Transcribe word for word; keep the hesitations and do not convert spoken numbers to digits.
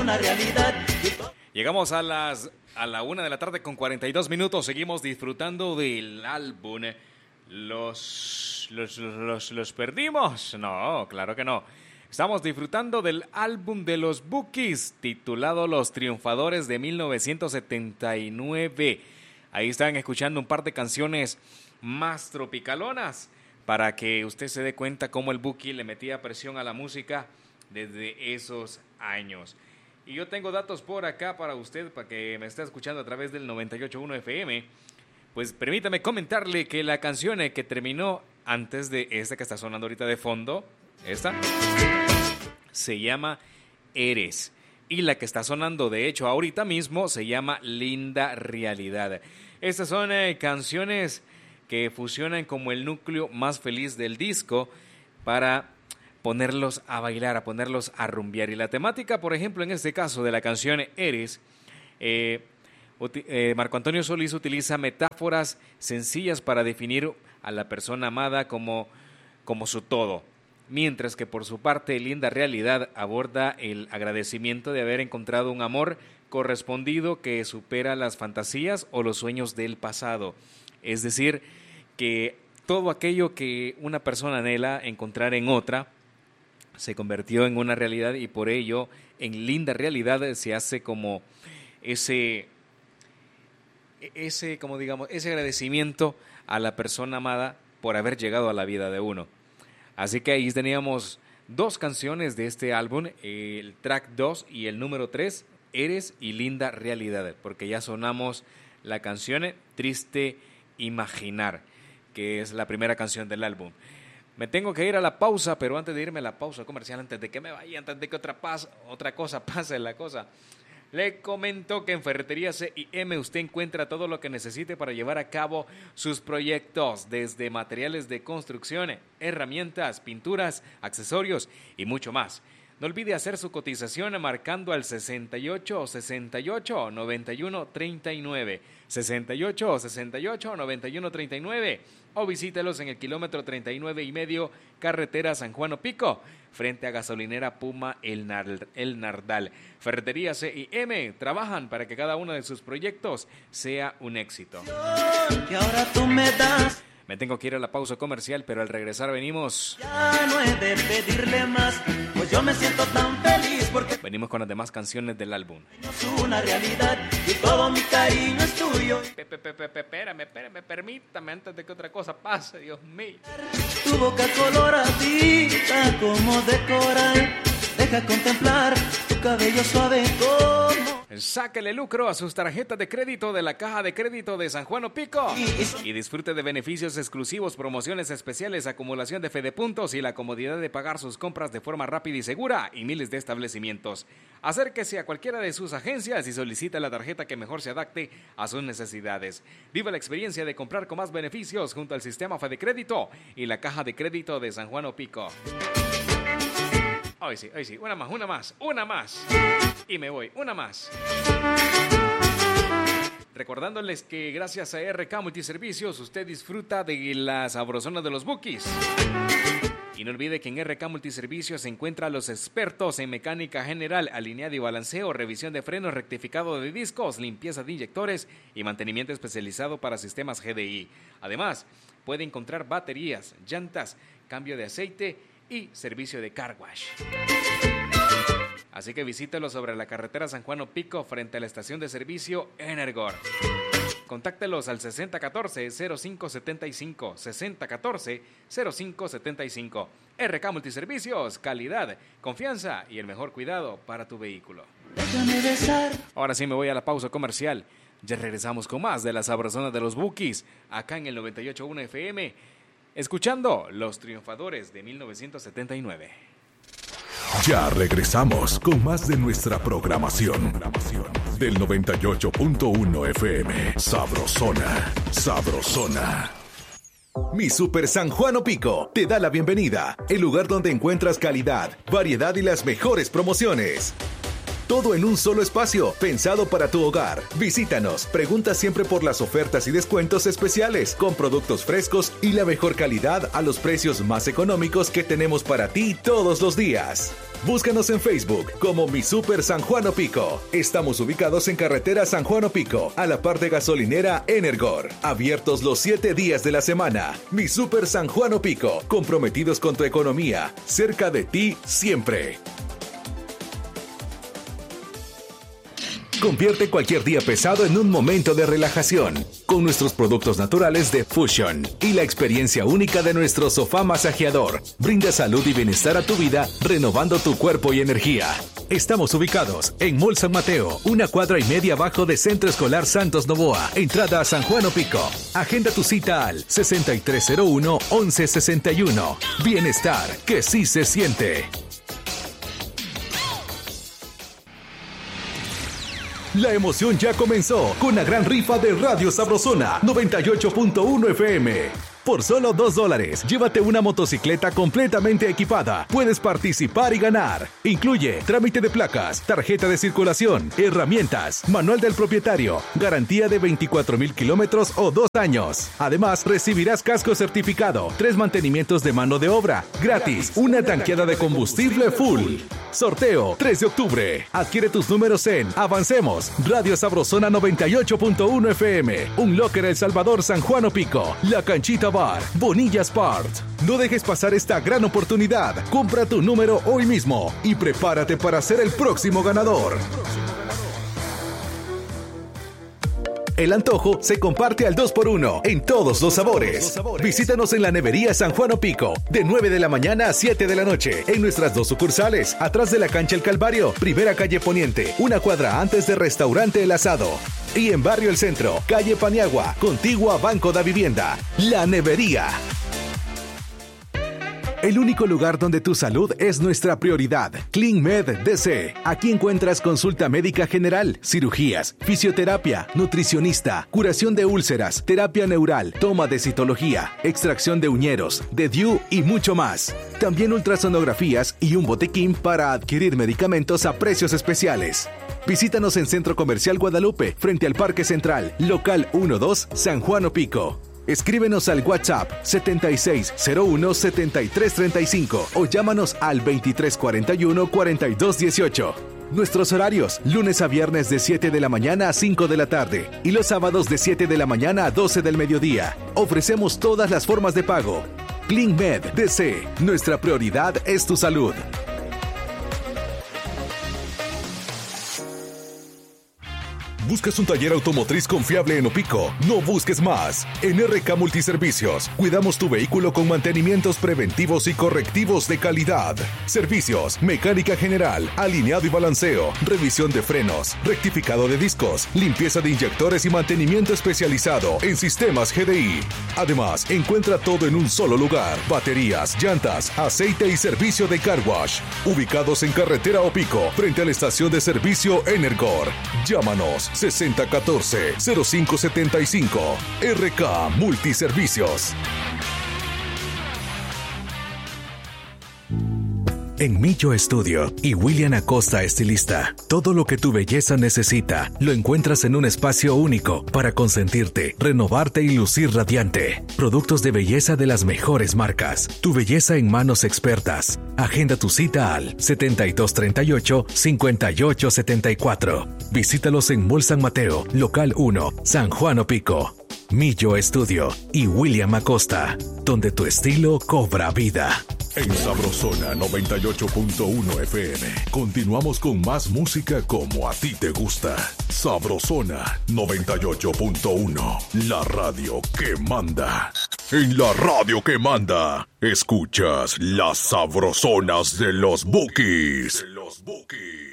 una realidad. Llegamos a las a la una de la tarde con cuarenta y dos minutos. Seguimos disfrutando del álbum. Los, los, los, los perdimos. No, claro que no. Estamos disfrutando del álbum de los Bukis, titulado Los Triunfadores de mil novecientos setenta y nueve. Ahí están escuchando un par de canciones más tropicalonas para que usted se dé cuenta cómo el Buki le metía presión a la música desde esos años. Y yo tengo datos por acá para usted, para que me esté escuchando a través del noventa y ocho punto uno F M. Pues permítame comentarle que la canción que terminó antes de esta que está sonando ahorita de fondo, esta, se llama Eres. Y la que está sonando, de hecho, ahorita mismo se llama Linda Realidad. Estas son eh, canciones que fusionan como el núcleo más feliz del disco para ponerlos a bailar, a ponerlos a rumbear. Y la temática, por ejemplo, en este caso de la canción Eres, eh, eh, Marco Antonio Solís utiliza metáforas sencillas para definir a la persona amada como, como su todo. Mientras que por su parte Linda Realidad aborda el agradecimiento de haber encontrado un amor correspondido que supera las fantasías o los sueños del pasado. Es decir, que todo aquello que una persona anhela encontrar en otra se convirtió en una realidad y por ello en Linda Realidad se hace como ese, ese, como digamos, ese agradecimiento a la persona amada por haber llegado a la vida de uno. Así que ahí teníamos dos canciones de este álbum, el track dos y el número tres, Eres y Linda Realidad, porque ya sonamos la canción Triste Imaginar, que es la primera canción del álbum. Me tengo que ir a la pausa, pero antes de irme a la pausa comercial, antes de que me vaya, antes de que otra, paz, otra cosa pase la cosa, le comento que en Ferretería C y M usted encuentra todo lo que necesite para llevar a cabo sus proyectos, desde materiales de construcción, herramientas, pinturas, accesorios y mucho más. No olvide hacer su cotización marcando al sesenta y ocho, sesenta y ocho, noventa y uno, treinta y nueve, sesenta y ocho, sesenta y ocho, noventa y uno, treinta y nueve, o visítelos en el kilómetro treinta y nueve y medio, carretera San Juan Opico, frente a gasolinera Puma El, Nar- El Nardal. Ferretería C y M trabajan para que cada uno de sus proyectos sea un éxito. Que ahora tú me das. Me tengo que ir a la pausa comercial, pero al regresar venimos. Ya no he de pedirle más, pues yo me siento tan feliz porque Venimos con las demás canciones del álbum. es una realidad y todo mi cariño es tuyo. Pepe, pepe, pepe, espérame, espérame, permítame antes de que otra cosa pase, Dios mío. Tu boca coloradita como de coral, deja contemplar tu cabello suave como. Sáquele lucro a sus tarjetas de crédito de la Caja de Crédito de San Juan Opico y disfrute de beneficios exclusivos, promociones especiales, acumulación de fedepuntos y la comodidad de pagar sus compras de forma rápida y segura y miles de establecimientos. Acérquese a cualquiera de sus agencias y solicite la tarjeta que mejor se adapte a sus necesidades. Viva la experiencia de comprar con más beneficios junto al sistema Fedecrédito y la Caja de Crédito de San Juan Opico. Hoy sí, hoy sí, una más, una más, una más. Y me voy, una más. Recordándoles que gracias a R K Multiservicios usted disfruta de la sabrosona de los Bukis. Y no olvide que en R K Multiservicios se encuentran los expertos en mecánica general, alineado y balanceo, revisión de frenos, rectificado de discos, limpieza de inyectores y mantenimiento especializado para sistemas G D I. Además, puede encontrar baterías, llantas, cambio de aceite y servicio de car wash. Así que visítelo sobre la carretera San Juan Opico frente a la estación de servicio Energor. Contáctelos al sesenta catorce, cero cinco setenta y cinco, sesenta catorce, cero cinco setenta y cinco. R K Multiservicios, calidad, confianza y el mejor cuidado para tu vehículo. Déjame besar. Ahora sí me voy a la pausa comercial. Ya regresamos con más de la sabrosona de los Bukis, acá en el noventa y ocho punto uno F M, escuchando Los Triunfadores de mil novecientos setenta y nueve. Ya regresamos con más de nuestra programación del noventa y ocho punto uno F M. Sabrosona, sabrosona. Mi Super San Juan Opico te da la bienvenida, el lugar donde encuentras calidad, variedad y las mejores promociones. Todo en un solo espacio, pensado para tu hogar. Visítanos, pregunta siempre por las ofertas y descuentos especiales, con productos frescos y la mejor calidad a los precios más económicos que tenemos para ti todos los días. Búscanos en Facebook como Mi Super San Juan Opico. Estamos ubicados en carretera San Juan Opico, a la par de gasolinera Energor. Abiertos los siete días de la semana. Mi Super San Juan Opico, comprometidos con tu economía, cerca de ti siempre. Convierte cualquier día pesado en un momento de relajación con nuestros productos naturales de Fusion y la experiencia única de nuestro sofá masajeador. Brinda salud y bienestar a tu vida, renovando tu cuerpo y energía. Estamos ubicados en Mall San Mateo, una cuadra y media abajo de Centro Escolar Santos Novoa, entrada a San Juan Opico. Agenda tu cita al sesenta y tres cero uno, once sesenta y uno. Bienestar que sí se siente. La emoción ya comenzó con la gran rifa de Radio Sabrosona noventa y ocho punto uno F M. Por solo dos dólares, llévate una motocicleta completamente equipada. Puedes participar y ganar. Incluye trámite de placas, tarjeta de circulación, herramientas, manual del propietario, garantía de veinticuatro mil kilómetros o dos años. Además, recibirás casco certificado, tres mantenimientos de mano de obra, gratis, una tanqueada de combustible full. Sorteo tres de octubre. Adquiere tus números en Avancemos, Radio Sabrosona noventa y ocho punto uno F M, Un Locker El Salvador San Juan Opico, La Canchita Bar, Bonilla Sport. No dejes pasar esta gran oportunidad. Compra tu número hoy mismo y prepárate para ser el próximo ganador. El antojo se comparte al dos por uno en todos los sabores. Visítanos en la Nevería San Juan Opico, de nueve de la mañana a siete de la noche, en nuestras dos sucursales, atrás de la cancha El Calvario, primera calle Poniente, una cuadra antes de Restaurante El Asado. Y en Barrio El Centro, calle Paniagua, contigua a Banco da Vivienda. La Nevería. El único lugar donde tu salud es nuestra prioridad. CleanMed D C. Aquí encuentras consulta médica general, cirugías, fisioterapia, nutricionista, curación de úlceras, terapia neural, toma de citología, extracción de uñeros, de D I U y mucho más. También ultrasonografías y un botiquín para adquirir medicamentos a precios especiales. Visítanos en Centro Comercial Guadalupe, frente al Parque Central, local uno dos, San Juan Opico. Escríbenos al WhatsApp setenta y seis cero uno, setenta y tres treinta y cinco o llámanos al veintitrés cuarenta y uno, cuarenta y dos dieciocho. Nuestros horarios, lunes a viernes de siete de la mañana a cinco de la tarde y los sábados de siete de la mañana a doce del mediodía. Ofrecemos todas las formas de pago. CleanMed D C, nuestra prioridad es tu salud. ¿Buscas un taller automotriz confiable en Opico? No busques más. En R K Multiservicios, cuidamos tu vehículo con mantenimientos preventivos y correctivos de calidad. Servicios, mecánica general, alineado y balanceo, revisión de frenos, rectificado de discos, limpieza de inyectores y mantenimiento especializado en sistemas G D I. Además, encuentra todo en un solo lugar. Baterías, llantas, aceite y servicio de car wash. Ubicados en carretera Opico, frente a la estación de servicio Energor. Llámanos sesenta catorce, cero cinco setenta y cinco. R K Multiservicios. En Millo Estudio y William Acosta Estilista, todo lo que tu belleza necesita lo encuentras en un espacio único para consentirte, renovarte y lucir radiante. Productos de belleza de las mejores marcas. Tu belleza en manos expertas. Agenda tu cita al setenta y dos treinta y ocho, cincuenta y ocho setenta y cuatro. Visítalos en Mall San Mateo, local uno, San Juan Opico. Millo Estudio y William Acosta, donde tu estilo cobra vida. En Sabrosona noventa y ocho punto uno F M, continuamos con más música como a ti te gusta. Sabrosona noventa y ocho punto uno, la radio que manda. En la radio que manda, escuchas las sabrosonas de los Bukis. De los Bukis.